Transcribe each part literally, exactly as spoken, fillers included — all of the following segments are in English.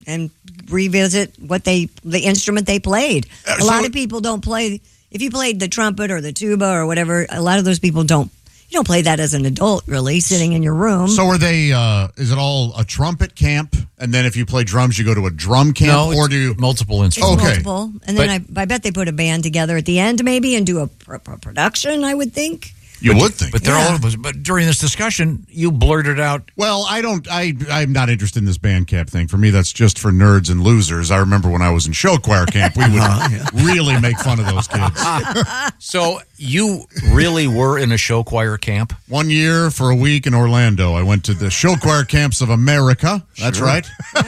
and revisit what they the instrument they played. Uh, a so lot it- of people don't play. If you played the trumpet or the tuba or whatever, a lot of those people don't. You don't play that as an adult, really, sitting in your room. So are they, uh, is it all a trumpet camp? And then if you play drums, you go to a drum camp? No, or it's do you... multiple It's instruments. Okay. multiple, and then I, I bet they put a band together at the end, maybe, and do a, pr- pr- production. I would think. You but, would think. But they're Yeah. all of us. But during this discussion, you blurted out. Well, I don't, I, I'm not interested in this band camp thing. For me, that's just for nerds and losers. I remember when I was in show choir camp, we would really make fun of those kids. So you really were in a show choir camp? One year for a week in Orlando, I went to the Show Choir Camps of America. That's Sure. right.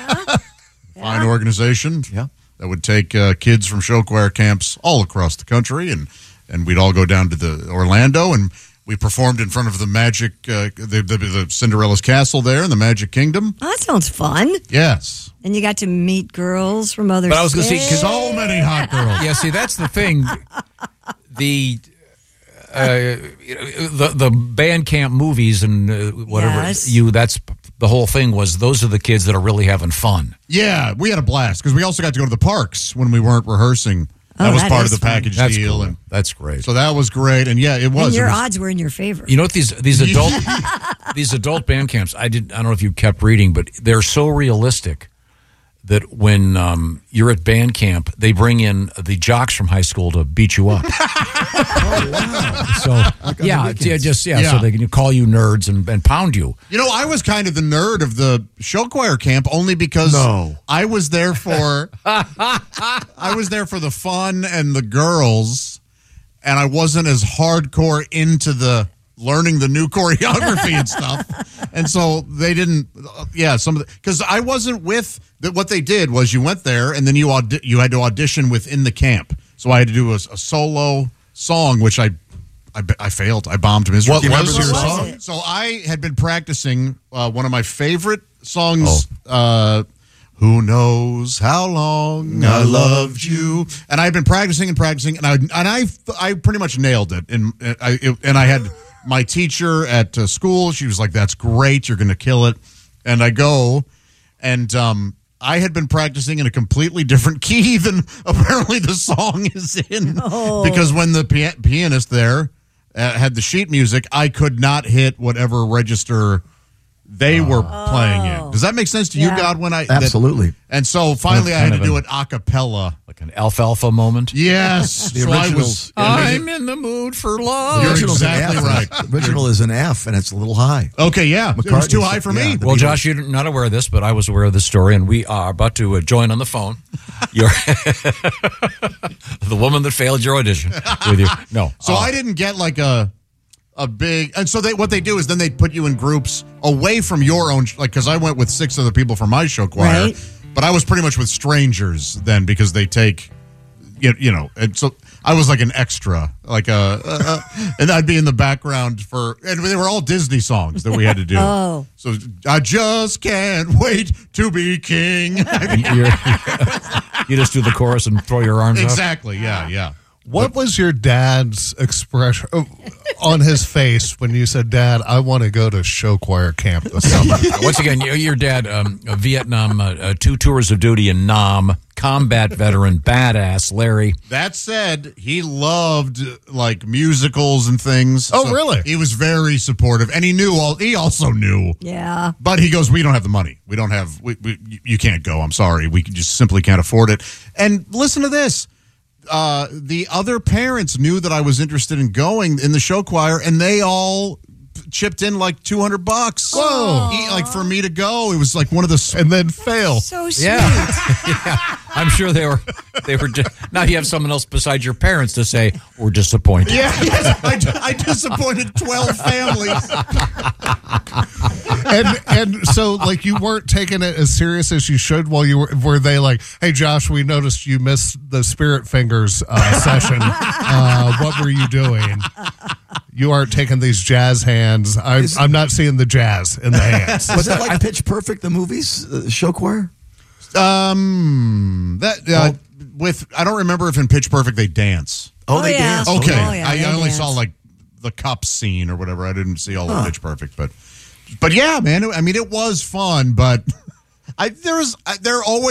Fine organization. Yeah. That would take uh, kids from show choir camps all across the country, and, and we'd all go down to the Orlando, and we performed in front of the Magic, uh, the, the, the Cinderella's Castle there in the Magic Kingdom. Oh, that sounds fun. Yes. And you got to meet girls from other But I was gonna say, states. 'cause So many hot girls. Yeah, see, that's the thing. The uh, the the band camp movies and uh, whatever Yes. you that's the whole thing was those are the kids that are really having fun. Yeah, we had a blast because we also got to go to the parks when we weren't rehearsing. That Oh, was that part of is the fun. package That's deal, cool. and That's great. so that was great. And yeah, it was. And your it was odds were in your favor. You know what these these adult these adult band camps? I did. I don't know if you kept reading, but they're so realistic that when um, you're at band camp, they bring in the jocks from high school to beat you up. Oh, wow. So Like on yeah, the yeah, weekends. just yeah, Yeah. so they can call you nerds and, and pound you. You know, I was kind of the nerd of the show choir camp only because No. I was there for I was there for the fun and the girls, and I wasn't as hardcore into the learning the new choreography and stuff. And so they didn't uh, yeah, some of the cuz I wasn't with the, what they did was you went there and then you audi- you had to audition within the camp. So I had to do a, a solo song which I I, I failed. I bombed miserably. What was What your was song? it? So I had been practicing uh, one of my favorite songs, uh, Who Knows How Long I Loved You. And I had been practicing and practicing, and I and I I pretty much nailed it. And I it, and I had my teacher at uh, school. She was like, "That's great. You're going to kill it." And I go, and um, I had been practicing in a completely different key than apparently the song is in. Oh. Because when the pia- pianist there uh, had the sheet music, I could not hit whatever register they were playing in. Does that make sense to you, Yeah. Godwin? I, that- Absolutely. and so finally I Kind had to of do an- it a cappella. Like an alfalfa moment. Yes. The so I was, originals- I'm in the mood for love. You're Original's an exactly F. right. Original is an F, and it's a little high. okay, yeah. It was McCartney too said- high for yeah, me. the Well, Beatles. Josh, you're not aware of this, but I was aware of this story, and we are about to uh, join on the phone. You're the woman that failed your audition with you. No. So Uh, I didn't get like a a big, and so they what they do is then they put you in groups away from your own, like because I went with six other people from my show choir, Right. but I was pretty much with strangers then because they take, you, you know, and so I was like an extra, like a, uh, uh, and I'd be in the background for, and they were all Disney songs that we had to do. Oh. So I just can't wait to be king. you're- you just do the chorus and throw your arms up. Exactly. Yeah. Yeah. What was your dad's expression uh, on his face when you said, "Dad, I want to go to show choir camp this summer"? Once again, your, your dad, um, a Vietnam, uh, uh, two tours of duty in Nam, combat veteran, badass, Larry. That said, he loved like musicals and things. Oh, really? He was very supportive, and he knew all. He also knew, Yeah. but he goes, "We don't have the money. We don't have. We, we, you can't go. I'm sorry. We just simply can't afford it." And listen to this. Uh, the other parents knew that I was interested in going in the show choir, and they all chipped in like two hundred bucks. Whoa. He- like for me to go, it was like one of the. And then fail. So sweet. Yeah. yeah. I'm sure they were, they were just, now you have someone else besides your parents to say, we're disappointed. Yeah, yes, I, I disappointed twelve families. and and so like you weren't taking it as serious as you should while you were were they like, "Hey Josh, we noticed you missed the Spirit Fingers uh, session. Uh, what were you doing? You aren't taking these jazz hands. I'm, I'm not seeing the jazz in the hands." Was it like Pitch Perfect, the movies, uh, show choir? Um, that uh, with I don't remember if in Pitch Perfect they dance. Oh, Oh, they yeah. dance. Okay, Oh, yeah, I, they I only dance. saw like the cup scene or whatever. I didn't see all of Pitch Perfect, but but yeah, man. I mean, it was fun, but I there was I, there always.